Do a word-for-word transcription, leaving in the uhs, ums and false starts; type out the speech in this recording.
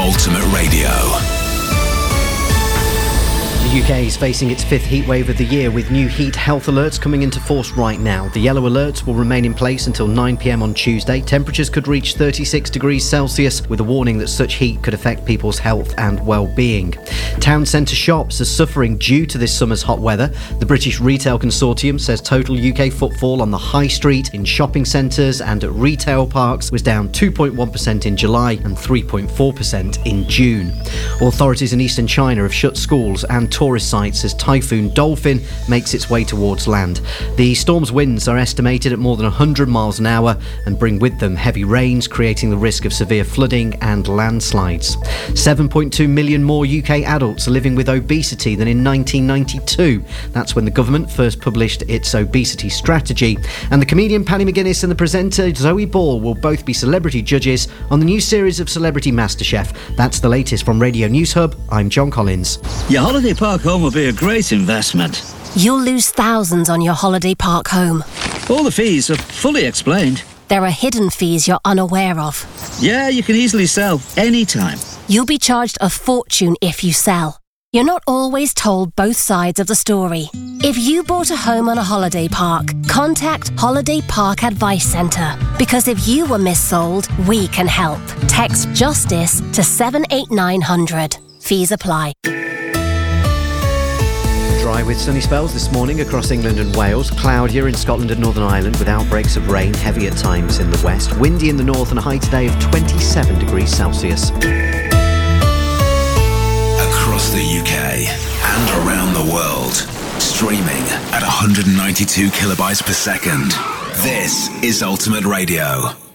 Ultimate Radio. The U K is facing its fifth heatwave of the year, with new heat health alerts coming into force right now. The yellow alerts will remain in place until nine p m on Tuesday. Temperatures could reach thirty-six degrees Celsius, with a warning that such heat could affect people's health and well-being. Town centre shops are suffering due to this summer's hot weather. The British Retail Consortium says total U K footfall on the high street, in shopping centres and at retail parks was down two point one percent in July and three point four percent in June. Authorities in eastern China have shut schools and tourist sites as Typhoon Dolphin makes its way towards land. The storm's winds are estimated at more than one hundred miles an hour and bring with them heavy rains, creating the risk of severe flooding and landslides. seven point two million more U K adults are living with obesity than in nineteen ninety-two. That's when the government first published its obesity strategy. And the comedian Paddy McGuinness and the presenter Zoe Ball will both be celebrity judges on the new series of Celebrity MasterChef. That's the latest from Radio News Hub. I'm John Collins. Your holiday park home will be a great investment. You'll lose thousands on your holiday park home. All the fees are fully explained. There are hidden fees you're unaware of. Yeah, you can easily sell anytime. You'll be charged a fortune if you sell. You're not always told both sides of the story. If you bought a home on a holiday park, contact Holiday Park Advice Centre. Because if you were missold, we can help. Text JUSTICE to seven eight nine hundred. Fees apply. Dry with sunny spells this morning across England and Wales. Cloudier in Scotland and Northern Ireland with outbreaks of rain, heavy at times in the west. Windy in the north and a high today of twenty-seven degrees Celsius. Across the U K and around the world. Streaming at one hundred ninety-two kilobytes per second. This is Ultimate Radio.